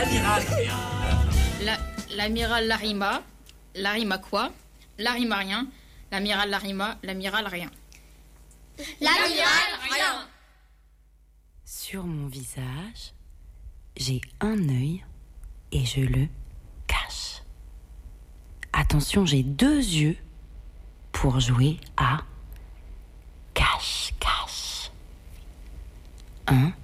l'amiral. L'amiral Larima. Larima quoi? Larima rien. L'amiral Larima. L'amiral rien. L'amiral rien. Sur mon visage, j'ai un œil et je le cache. Attention, j'ai 2 yeux pour jouer à cache-cache. 1,